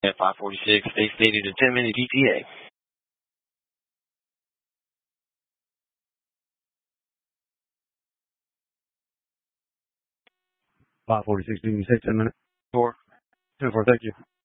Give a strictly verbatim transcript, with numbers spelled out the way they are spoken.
At five forty-six, they stated a ten minute E T A. five forty-six, did you say ten minutes? Four. ten four, thank you.